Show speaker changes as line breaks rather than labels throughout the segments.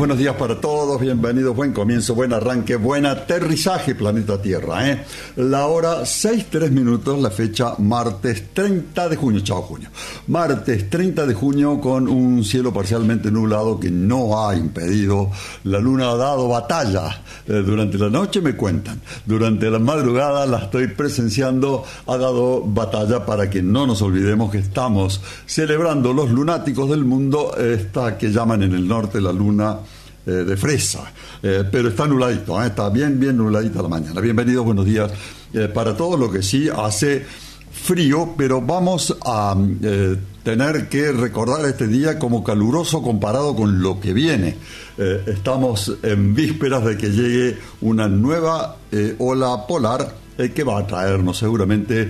buenos días para todos, bienvenidos, buen comienzo, buen arranque, buen aterrizaje, planeta Tierra, La hora 6:03, la fecha martes 30 de junio, chao junio. Martes 30 de junio con un cielo parcialmente nublado que no ha impedido, la luna ha dado batalla. Durante la noche me cuentan, durante la madrugada la estoy presenciando, ha dado batalla para que no nos olvidemos que estamos celebrando los lunáticos del mundo, esta que llaman en el norte la luna de fresa, pero está nubladito, está bien nubladita la mañana. Bienvenidos, buenos días para todos. Lo que sí hace frío, pero vamos a tener que recordar este día como caluroso comparado con lo que viene. Estamos en vísperas de que llegue una nueva ola polar que va a traernos seguramente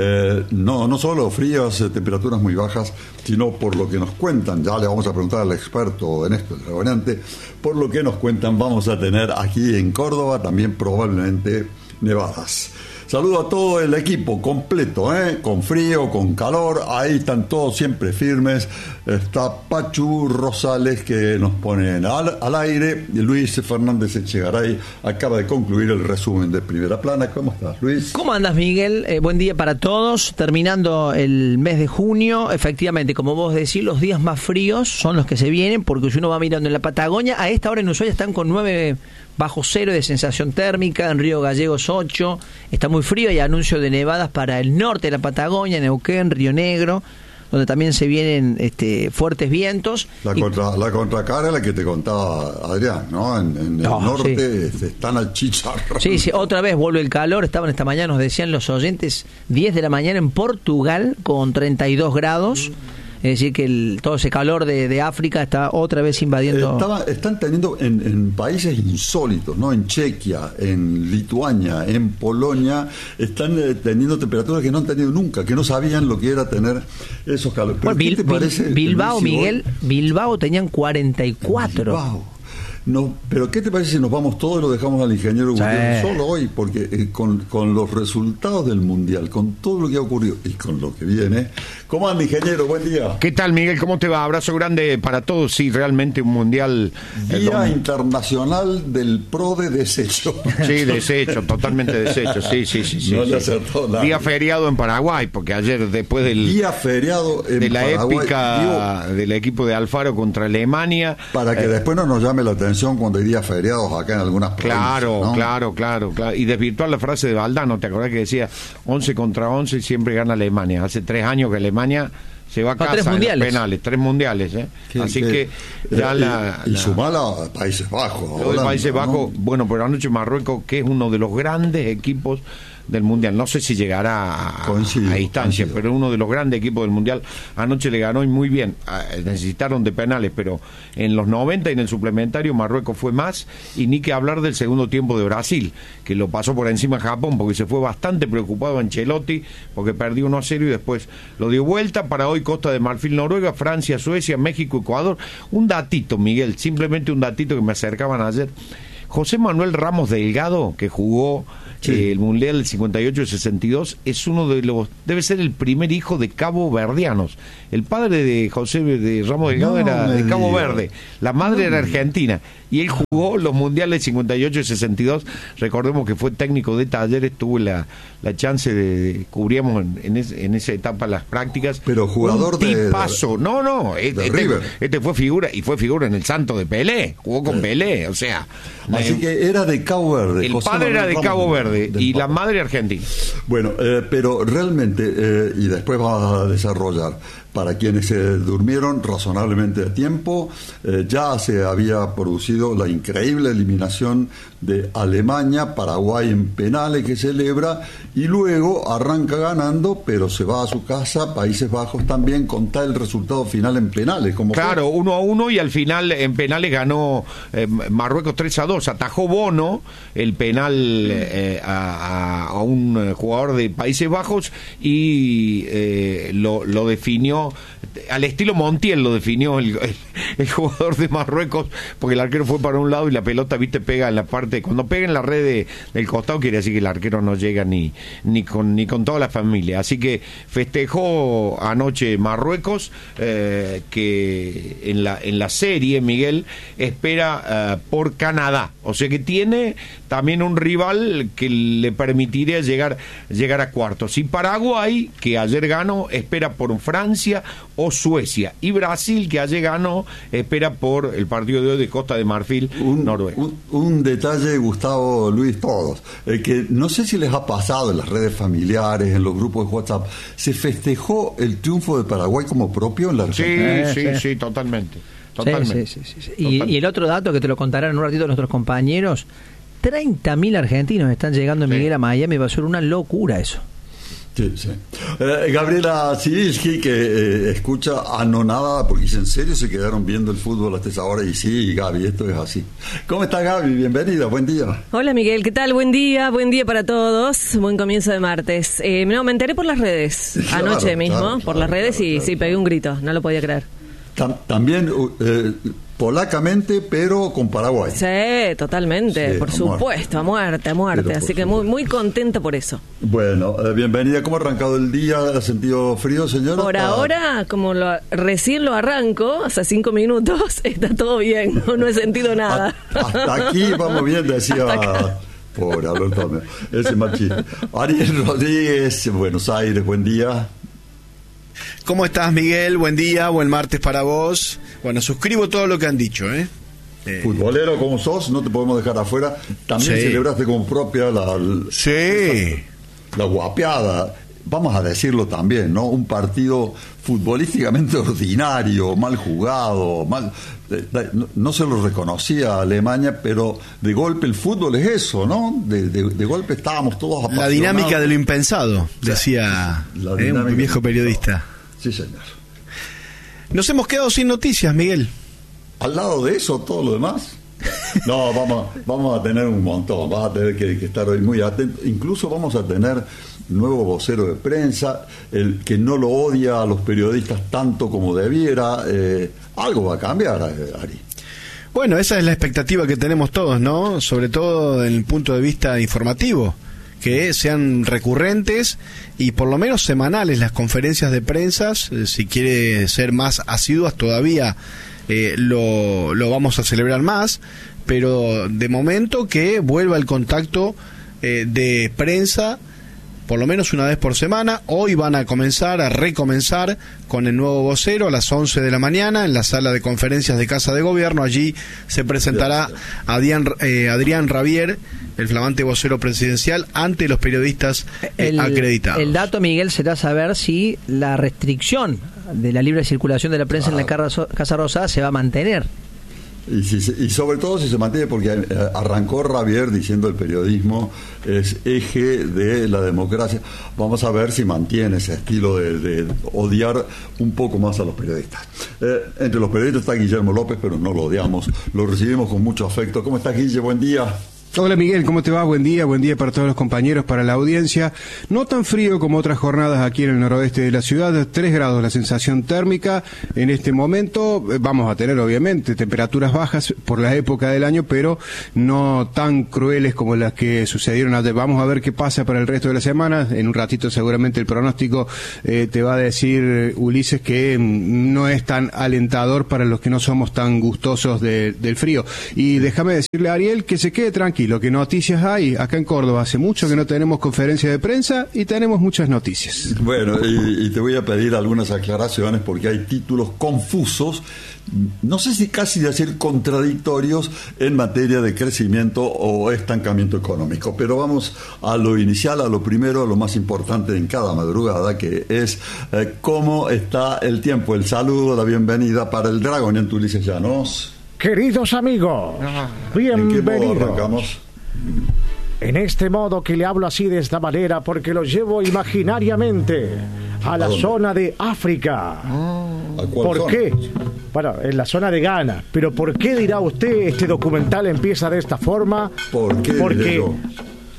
no solo frías, temperaturas muy bajas, sino por lo que nos cuentan, ya le vamos a preguntar al experto en esto, el reverente, por lo que nos cuentan vamos a tener aquí en Córdoba también probablemente nevadas. Saludo a todo el equipo completo, con frío, con calor, ahí están todos siempre firmes. Está Pachu Rosales que nos pone al aire. Luis Fernández Echegaray acaba de concluir el resumen de Primera Plana. ¿Cómo estás, Luis?
¿Cómo andas, Miguel? Buen día para todos. Terminando el mes de junio, efectivamente, como vos decís, los días más fríos son los que se vienen, porque si uno va mirando en la Patagonia, a esta hora en Ushuaia están con 9 bajo cero de sensación térmica, en Río Gallegos 8, está muy frío, hay anuncio de nevadas para el norte de la Patagonia, Neuquén, Río Negro, donde también se vienen fuertes vientos. La
contracara es la que te contaba Adrián, ¿no? En el norte sí. Están al chicharro.
Sí, otra vez vuelve el calor, estaban esta mañana, nos decían los oyentes, 10 de la mañana en Portugal con 32 grados. Es decir, que todo ese calor de África está otra vez invadiendo.
Están teniendo en países insólitos, ¿no? En Chequia, en Lituania, en Polonia, están teniendo temperaturas que no han tenido nunca, que no sabían lo que era tener esos calores.
Bueno, ¿qué te parece? Bilbao, Miguel, Bilbao tenían 44.
Bilbao. No, pero ¿qué te parece si nos vamos todos y lo dejamos al ingeniero Gutiérrez solo hoy? Porque con los resultados del Mundial, con todo lo que ha ocurrido y con lo que viene. ¿Cómo anda, ingeniero? Buen día.
¿Qué tal, Miguel? ¿Cómo te va? Abrazo grande para todos. Sí, realmente un Mundial.
Día Internacional del Pro de Desecho.
Sí, desecho, totalmente desecho. Sí.
No le acertó nada.
Día feriado en Paraguay, porque ayer después del...
Día feriado en
de la
Paraguay,
épica del equipo de Alfaro contra Alemania.
Para que después no nos llame la atención cuando hay días feriados acá en algunas provincias, ¿no?
Claro. Y desvirtuar la frase de Valdano, ¿te acordás que decía 11 contra 11 y siempre gana Alemania? Hace 3 años que Alemania se va a casa en los penales, 3 mundiales, Así que ya
y sumala a Países Bajos.
Países Bajos, bueno, pero anoche Marruecos, que es uno de los grandes equipos del Mundial, no sé si llegará a instancia, pero uno de los grandes equipos del Mundial, anoche le ganó y muy bien. Necesitaron de penales, pero en los 90 y en el suplementario Marruecos fue más, y ni que hablar del segundo tiempo de Brasil, que lo pasó por encima a Japón, porque se fue bastante preocupado Ancelotti, porque perdió 1-0 y después lo dio vuelta. Para hoy Costa de Marfil, Noruega, Francia, Suecia, México, Ecuador. Un datito, Miguel, simplemente un datito que me acercaban ayer. José Manuel Ramos Delgado, que jugó el Mundial del 58 y 62, es uno de los, debe ser el primer hijo de caboverdianos. El padre de José de Ramos Delgado era de Cabo Verde, la madre era argentina, y él jugó los Mundiales 58 y 62. Recordemos que fue técnico de Talleres, tuvo la chance de cubríamos en esa etapa las prácticas.
Pero jugador
de paso,
River.
Este fue figura, y fue figura en el Santo de Pelé, jugó con Pelé, o sea.
Así que era de Cabo Verde.
El padre era de Cabo Verde y la madre argentina.
Bueno, pero realmente, y después va a desarrollar, para quienes se durmieron razonablemente a tiempo, ya se había producido la increíble eliminación de Alemania, Paraguay en penales que celebra, y luego arranca ganando, pero se va a su casa, Países Bajos también, con tal resultado final en penales.
Claro, 1-1, y al final en penales ganó Marruecos 3-2, atajó Bono el penal a un jugador de Países Bajos y lo definió definió, al estilo Montiel lo definió el jugador de Marruecos, porque el arquero fue para un lado y la pelota, viste, pega en la parte, cuando pega en la red del costado quiere decir que el arquero no llega ni con toda la familia. Así que festejó anoche Marruecos, que en la serie, Miguel, espera por Canadá, o sea que tiene también un rival que le permitiría llegar a cuartos. Y Paraguay, que ayer ganó, espera por Francia o Suecia. Y Brasil, que ayer ganó, espera por el partido de hoy de Costa de Marfil, Noruega.
Un detalle, Gustavo, Luis, todos, que no sé si les ha pasado en las redes familiares, en los grupos de WhatsApp, se festejó el triunfo de Paraguay como propio en la Argentina.
Sí, totalmente.
Sí. Y el otro dato que te lo contarán en un ratito nuestros compañeros, 30.000 argentinos están llegando, Miguel, a Miami. Va a ser una locura eso.
Sí. Gabriela Sibilski, que escucha anonadada, porque dice, ¿en serio se quedaron viendo el fútbol hasta esa hora? Y sí, Gaby, esto es así. ¿Cómo está, Gaby? Bienvenida, buen día.
Hola, Miguel, ¿qué tal? Buen día para todos, buen comienzo de martes. Me enteré por las redes, anoche mismo, por las redes, y sí, pegué un grito, no lo podía creer.
También polacamente, pero con Paraguay.
Sí, totalmente, por supuesto, a muerte. Así que muy contenta por eso.
Bueno, bienvenida. ¿Cómo ha arrancado el día? ¿Ha sentido frío, señora?
Por ahora, como recién lo arranco, hace 5 minutos, está todo bien, no he sentido nada.
Hasta aquí vamos bien, decía... Pobre Alberto, ese machista. Ariel Rodríguez, Buenos Aires, buen día.
¿Cómo estás, Miguel? Buen día, buen martes para vos. Bueno, suscribo todo lo que han dicho,
Futbolero como sos, no te podemos dejar afuera. También celebraste como propia la guapeada. Vamos a decirlo también, ¿no? Un partido futbolísticamente ordinario, mal jugado, no se lo reconocía a Alemania, pero de golpe el fútbol es eso, ¿no? De golpe estábamos todos apasionados.
La dinámica de lo impensado, decía un viejo periodista.
Sí, señor.
Nos hemos quedado sin noticias, Miguel.
Al lado de eso, todo lo demás. No, vamos a tener un montón. Vas a tener que estar hoy muy atento. Incluso vamos a tener nuevo vocero de prensa, el que no lo odia a los periodistas tanto como debiera. Algo va a cambiar, Ari.
Bueno, esa es la expectativa que tenemos todos, ¿no? Sobre todo en el punto de vista informativo, que sean recurrentes y por lo menos semanales las conferencias de prensa. Si quiere ser más asiduas todavía, lo vamos a celebrar más, pero de momento que vuelva el contacto de prensa por lo menos una vez por semana. Hoy van a recomenzar con el nuevo vocero a las 11 de la mañana en la sala de conferencias de Casa de Gobierno. Allí se presentará Adrián Rabier, el flamante vocero presidencial, ante los periodistas acreditados.
El dato, Miguel, será saber si la restricción de la libre circulación de la prensa en la Casa Rosada se va a mantener.
Y sobre todo si se mantiene, porque arrancó Rabier diciendo el periodismo es eje de la democracia. Vamos a ver si mantiene ese estilo de odiar un poco más a los periodistas. Entre los periodistas está Guillermo López, pero no lo odiamos, lo recibimos con mucho afecto. ¿Cómo estás, Guille? Buen día.
Hola, Miguel, ¿cómo te va? Buen día para todos los compañeros, para la audiencia. No tan frío como otras jornadas aquí en el noroeste de la ciudad, 3 grados la sensación térmica. En este momento vamos a tener, obviamente, temperaturas bajas por la época del año, pero no tan crueles como las que sucedieron ayer. Vamos a ver qué pasa para el resto de la semana. En un ratito seguramente el pronóstico te va a decir, Ulises, que no es tan alentador para los que no somos tan gustosos del frío. Y déjame decirle a Ariel que se quede tranquilo. Lo que noticias hay acá en Córdoba. Hace mucho que no tenemos conferencia de prensa y tenemos muchas noticias.
Bueno, y te voy a pedir algunas aclaraciones porque hay títulos confusos, no sé si casi decir contradictorios, en materia de crecimiento o estancamiento económico. Pero vamos a lo inicial, a lo primero, a lo más importante en cada madrugada, que es cómo está el tiempo. El saludo, la bienvenida para el Dragonian Ulises Llanos.
Queridos amigos, bienvenidos.
¿En qué modo arrancamos?
En este modo que le hablo así de esta manera porque lo llevo imaginariamente a la zona de África.
¿A cuál
¿Por
zona?
qué? Bueno, en la zona de Ghana. Pero ¿por qué dirá usted este documental empieza de esta forma?
¿Por qué?
Porque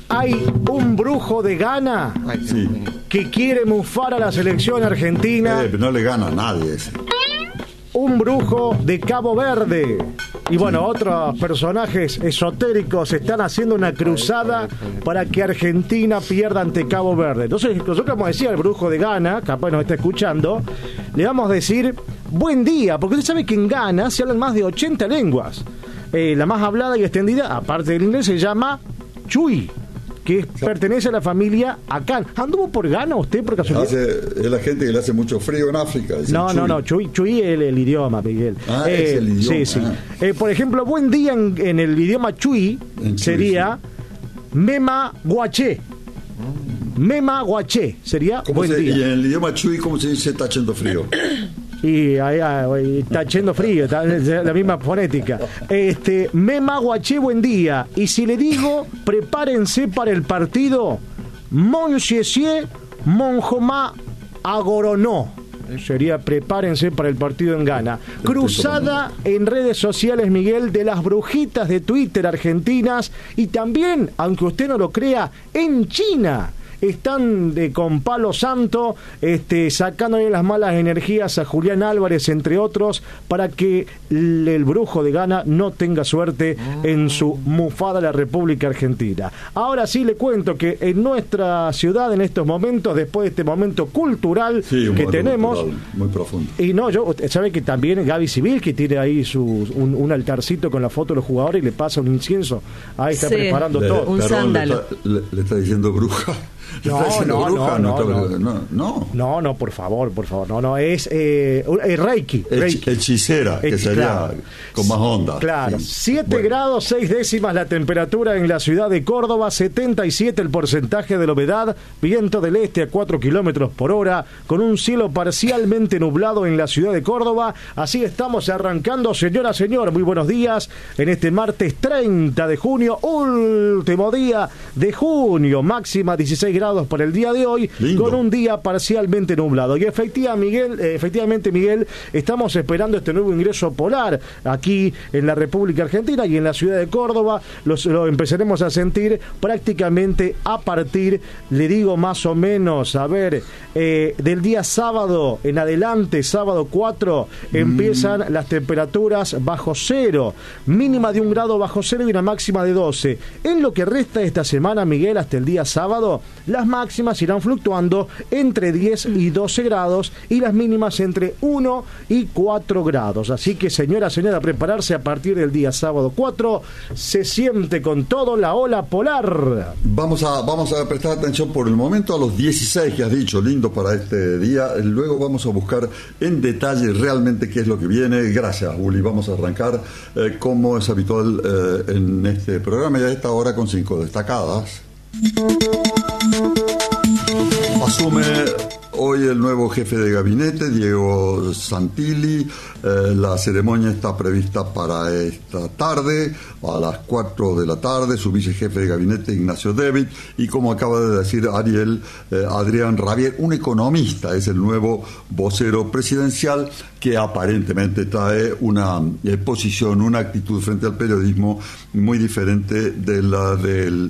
hay un brujo de Ghana que quiere mufar a la selección argentina.
No le gana a nadie ese.
Un brujo de Cabo Verde. Y bueno, otros personajes esotéricos están haciendo una cruzada para que Argentina pierda ante Cabo Verde. Entonces, nosotros vamos a decir al brujo de Ghana, capaz nos está escuchando, le vamos a decir buen día, porque usted sabe que en Ghana se hablan más de 80 lenguas. La más hablada y extendida, aparte del inglés, se llama Chui, que pertenece a la familia Akan. ¿Anduvo por Ghana usted por casualidad?
Es la gente que le hace mucho frío en África.
No, Chui es el idioma, Miguel.
Es el idioma.
Sí. Por ejemplo, buen día en el idioma Chui sería Mema Guaché. Mema Guaché sería buen día.
Y en el idioma Chui, ¿cómo se dice está haciendo frío?
Y ahí está haciendo frío, está la misma fonética. Mema Guaché, buen día. Y si le digo, prepárense para el partido, Mon Xiesie Monjoma Agoronó. Sería prepárense para el partido en Ghana. Cruzada en redes sociales, Miguel, de las brujitas de Twitter argentinas y también, aunque usted no lo crea, en China. Están con palo santo, sacándole las malas energías a Julián Álvarez, entre otros, para que el brujo de Ghana no tenga suerte en su mufada a la República Argentina. Ahora sí le cuento que en nuestra ciudad, en estos momentos, después de este momento cultural que tenemos,
cultural, muy profundo.
Y no, sabe que también Gaby Civil, que tiene ahí un altarcito con la foto de los jugadores y le pasa un incienso, ahí está preparando todo.
Un sándalo.
Le está diciendo bruja.
No, por favor, no, es Reiki.
Hechicera, que sería con más onda.
Claro, 7 grados 6 décimas la temperatura en la ciudad de Córdoba, 77 el porcentaje de la humedad, viento del este a 4 kilómetros por hora, con un cielo parcialmente nublado en la ciudad de Córdoba. Así estamos arrancando, señora, señor, muy buenos días, en este martes 30 de junio, último día de junio, máxima 16 grados para el día de hoy. Lindo. Con un día parcialmente nublado. Y efectivamente, Miguel, estamos esperando este nuevo ingreso polar aquí en la República Argentina y en la ciudad de Córdoba. Lo empezaremos a sentir prácticamente a partir, le digo más o menos, del día sábado en adelante, sábado 4, empiezan las temperaturas bajo cero, mínima de 1 grado bajo cero y una máxima de 12. En lo que resta de esta semana, Miguel, hasta el día sábado, las máximas irán fluctuando entre 10 y 12 grados y las mínimas entre 1 y 4 grados. Así que, señora, a prepararse a partir del día sábado 4. Se siente con todo la ola polar.
Vamos a prestar atención por el momento a los 16 que has dicho, lindo para este día. Luego vamos a buscar en detalle realmente qué es lo que viene. Gracias, Uli. Vamos a arrancar como es habitual en este programa y a esta hora con 5 destacadas. Asume hoy el nuevo jefe de gabinete, Diego Santilli. La ceremonia está prevista para esta tarde, a las 4 de la tarde. Su vicejefe de gabinete, Ignacio David, y como acaba de decir Adrián Rabier, un economista, es el nuevo vocero presidencial que aparentemente trae una posición, una actitud frente al periodismo muy diferente de la del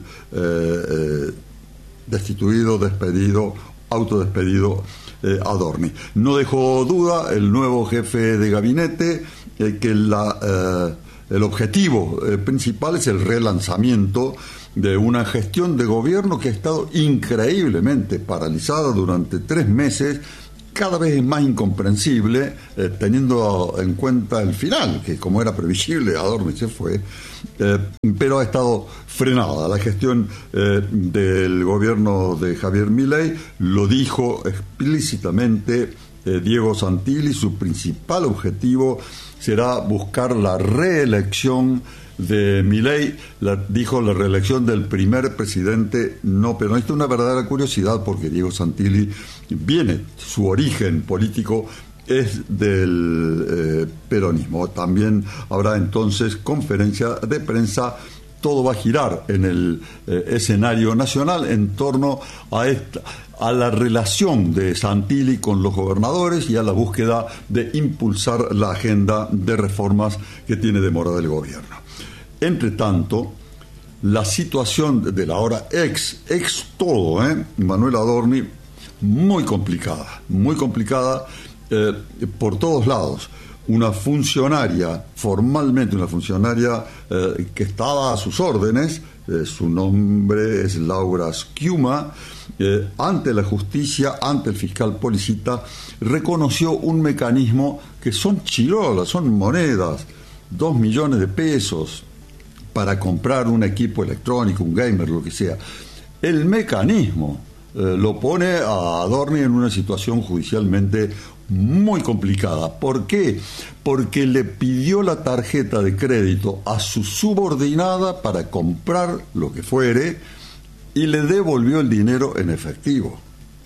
destituido, despedido, autodespedido Adorni. No dejó duda el nuevo jefe de gabinete que el objetivo principal es el relanzamiento de una gestión de gobierno que ha estado increíblemente paralizada durante 3 meses, cada vez más incomprensible, teniendo en cuenta el final, que como era previsible, Adorni se fue, pero ha estado frenada. La gestión del gobierno de Javier Milei lo dijo explícitamente Diego Santilli, su principal objetivo será buscar la reelección de Milei, dijo la reelección del primer presidente no peronista. Una verdadera curiosidad porque Diego Santilli su origen político es del peronismo. También habrá entonces conferencia de prensa. Todo va a girar en el escenario nacional en torno a la relación de Santilli con los gobernadores y a la búsqueda de impulsar la agenda de reformas que tiene demorada el gobierno. Entre tanto, la situación de la ahora ex todo, Manuel Adorni, muy complicada por todos lados. Una funcionaria, formalmente una funcionaria que estaba a sus órdenes, su nombre es Laura Schiuma, ante la justicia, ante el fiscal Policita, reconoció un mecanismo que son chirolas, son monedas, 2 millones de pesos para comprar un equipo electrónico, un gamer, lo que sea. El mecanismo lo pone a Adorni en una situación judicialmente muy complicada. ¿Por qué? Porque le pidió la tarjeta de crédito a su subordinada para comprar lo que fuere y le devolvió el dinero en efectivo.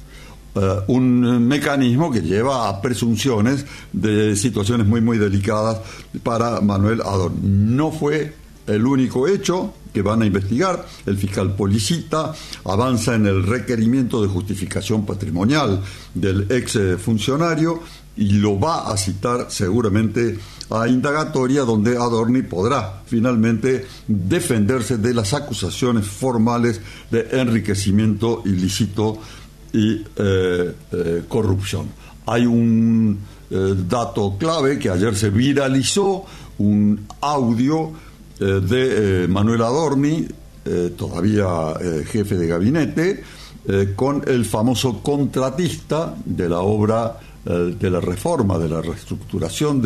Un mecanismo que lleva a presunciones de situaciones muy, muy delicadas para Manuel Adorni. No fue el único hecho que van a investigar. El fiscal Policita avanza en el requerimiento de justificación patrimonial del ex funcionario y lo va a citar seguramente a indagatoria, donde Adorni podrá finalmente defenderse de las acusaciones formales de enriquecimiento ilícito y corrupción. Hay un dato clave que ayer se viralizó, un audio de Manuel Adorni, todavía jefe de gabinete, con el famoso contratista de la obra de la reforma, de la reestructuración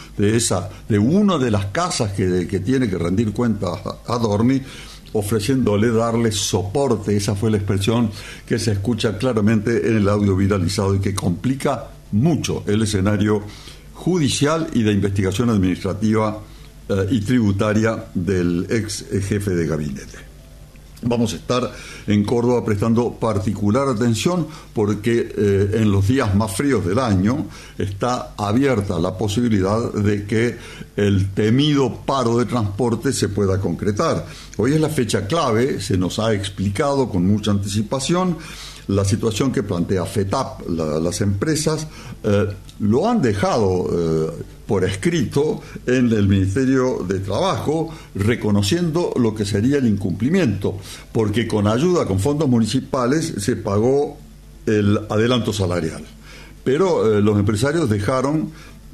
de una de las casas que tiene que rendir cuenta a Adorni, ofreciéndole darle soporte. Esa fue la expresión que se escucha claramente en el audio viralizado y que complica mucho el escenario judicial y de investigación administrativa y tributaria del ex jefe de gabinete. Vamos a estar en Córdoba prestando particular atención porque en los días más fríos del año está abierta la posibilidad de que el temido paro de transporte se pueda concretar. Hoy es la fecha clave, se nos ha explicado con mucha anticipación la situación que plantea FETAP. Las empresas lo han dejado por escrito en el Ministerio de Trabajo, reconociendo lo que sería el incumplimiento, porque con ayuda, con fondos municipales, se pagó el adelanto salarial. Pero los empresarios dejaron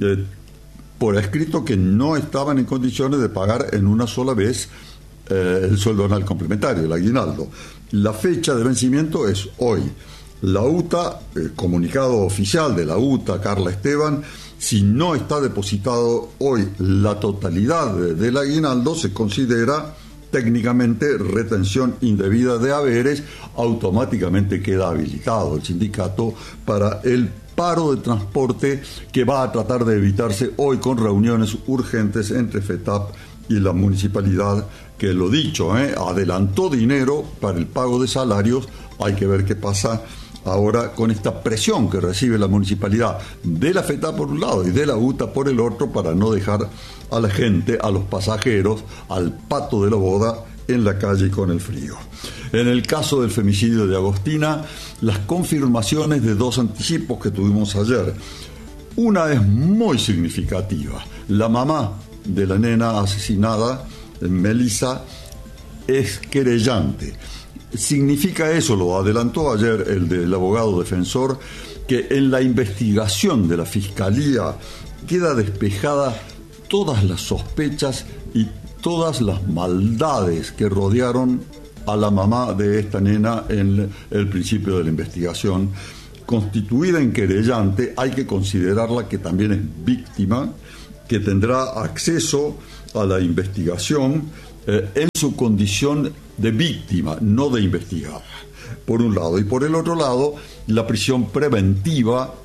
por escrito que no estaban en condiciones de pagar en una sola vez el sueldo anual complementario, el aguinaldo. La fecha de vencimiento es hoy. La UTA, el comunicado oficial de la UTA, Carla Esteban, si no está depositado hoy la totalidad del aguinaldo, se considera técnicamente retención indebida de haberes, automáticamente queda habilitado el sindicato para el paro de transporte que va a tratar de evitarse hoy con reuniones urgentes entre FETAP y la municipalidad, que lo dicho, adelantó dinero para el pago de salarios. Hay que ver qué pasa ahora con esta presión que recibe la municipalidad de la FETAP por un lado y de la UTA por el otro, para no dejar a la gente, a los pasajeros, al pato de la boda en la calle con el frío. En el caso del femicidio de Agostina, las confirmaciones de 2 anticipos que tuvimos ayer. Una es muy significativa. La mamá de la nena asesinada, Melissa, es querellante. Significa eso, lo adelantó ayer el abogado defensor, que en la investigación de la Fiscalía queda despejada todas las sospechas y todas las maldades que rodearon a la mamá de esta nena en el principio de la investigación. Constituida en querellante, hay que considerarla que también es víctima, que tendrá acceso a la investigación en su condición de víctima, no de investigada, por un lado. Y por el otro lado, la prisión preventiva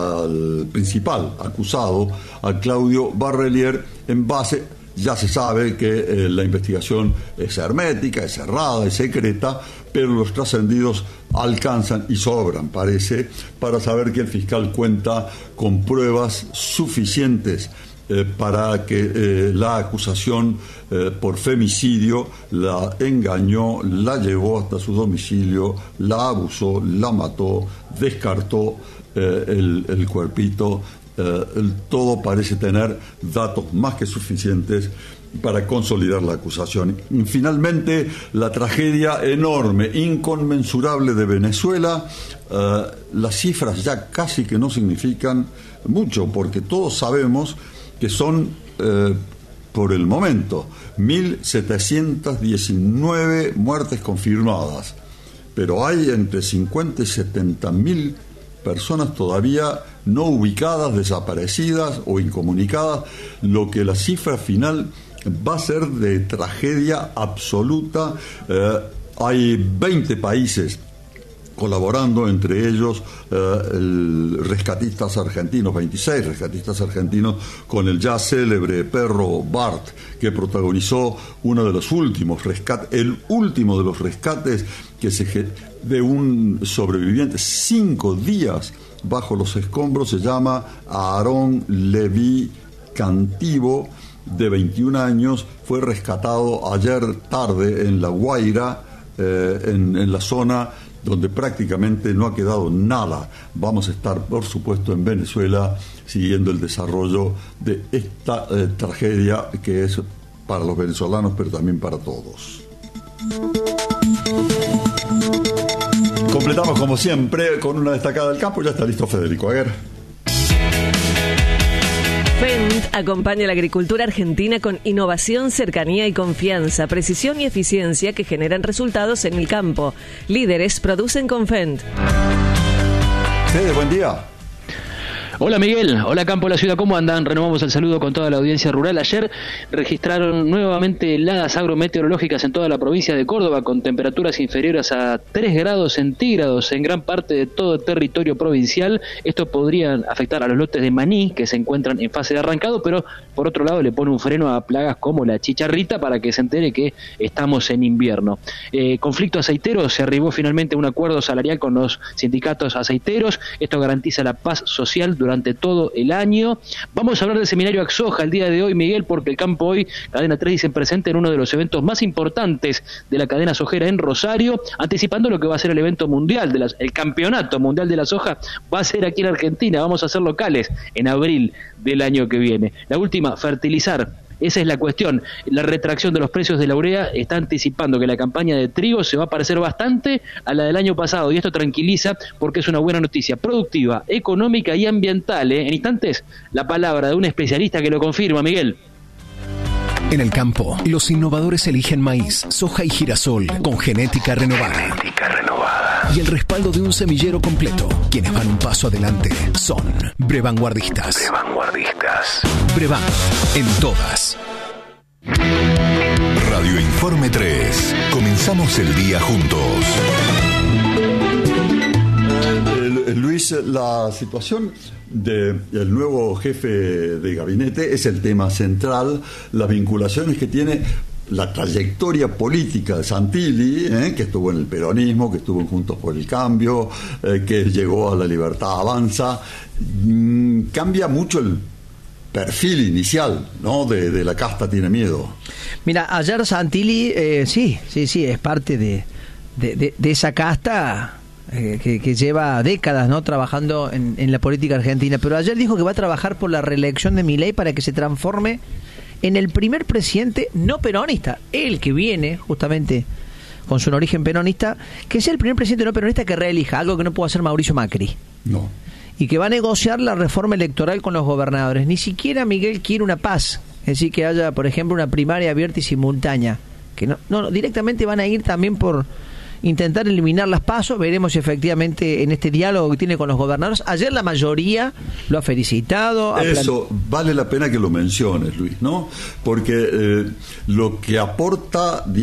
al principal acusado, a Claudio Barrelier, en base, ya se sabe que la investigación es hermética, es cerrada, es secreta, pero los trascendidos alcanzan y sobran, parece, para saber que el fiscal cuenta con pruebas suficientes para que la acusación por femicidio la engañó, la llevó hasta su domicilio, la abusó, la mató, descartó el cuerpito todo parece tener datos más que suficientes para consolidar la acusación. Y finalmente, la tragedia enorme, inconmensurable de Venezuela. Las cifras ya casi que no significan mucho, porque todos sabemos que son, por el momento, 1.719 muertes confirmadas, pero hay entre 50 y 70.000 personas todavía no ubicadas, desaparecidas o incomunicadas, lo que la cifra final va a ser de tragedia absoluta. Hay 20 países colaborando, entre ellos rescatistas argentinos, 26 rescatistas argentinos, con el ya célebre perro Bart, que protagonizó uno de los últimos rescates, el último de los rescates de un sobreviviente, 5 días bajo los escombros. Se llama Aarón Levi Cantivo, de 21 años, fue rescatado ayer tarde en La Guaira, en la zona donde prácticamente no ha quedado nada. Vamos a estar, por supuesto, en Venezuela siguiendo el desarrollo de esta tragedia que es para los venezolanos, pero también para todos. Completamos, como siempre, con una destacada del campo. Ya está listo Federico Aguer.
Fendt acompaña a la agricultura argentina con innovación, cercanía y confianza, precisión y eficiencia que generan resultados en el campo. Líderes producen con Fendt.
Fede, buen día.
Hola Miguel, hola Campo de la Ciudad, ¿cómo andan? Renovamos el saludo con toda la audiencia rural. Ayer registraron nuevamente heladas agrometeorológicas en toda la provincia de Córdoba, con temperaturas inferiores a 3 grados centígrados en gran parte de todo el territorio provincial. Esto podría afectar a los lotes de maní que se encuentran en fase de arrancado, pero por otro lado le pone un freno a plagas como la chicharrita para que se entere que estamos en invierno. Conflicto aceitero, se arribó finalmente a un acuerdo salarial con los sindicatos aceiteros. Esto garantiza la paz social durante todo el año. Vamos a hablar del seminario Axoja el día de hoy, Miguel, porque el Campo Hoy, Cadena 3 dicen presente en uno de los eventos más importantes de la cadena sojera en Rosario, anticipando lo que va a ser el evento mundial, el campeonato mundial de la soja, va a ser aquí en Argentina. Vamos a ser locales en abril del año que viene. La última, fertilizar. Esa es la cuestión. La retracción de los precios de la urea está anticipando que la campaña de trigo se va a parecer bastante a la del año pasado, y esto tranquiliza porque es una buena noticia productiva, económica y ambiental. En instantes, la palabra de un especialista que lo confirma, Miguel.
En el campo, los innovadores eligen maíz, soja y girasol con genética renovada. Y el respaldo de un semillero completo. Quienes van un paso adelante son Brevanguardistas. Brevan, en todas.
Radio Informe 3. Comenzamos el día juntos.
Luis, la situación del nuevo jefe de gabinete es el tema central, las vinculaciones que tiene, la trayectoria política de Santilli, que estuvo en el peronismo, que estuvo en Juntos por el Cambio, que llegó a La Libertad Avanza. Cambia mucho el perfil inicial, ¿no? De la casta tiene miedo.
Mira, ayer Santilli, sí, es parte de esa casta que lleva décadas, ¿no?, trabajando en la política argentina, pero ayer dijo que va a trabajar por la reelección de Milei para que se transforme en el primer presidente no peronista, el que viene justamente con su origen peronista, que sea el primer presidente no peronista que reelija, algo que no pudo hacer Mauricio Macri. No. Y que va a negociar la reforma electoral con los gobernadores. Ni siquiera Miguel quiere una paz, es decir, que haya, por ejemplo, una primaria abierta y simultánea, que no, directamente van a ir también por intentar eliminar las PASO. Veremos si efectivamente en este diálogo que tiene con los gobernadores, ayer la mayoría lo ha felicitado.
Eso vale la pena que lo menciones, Luis, ¿no? Porque lo que aporta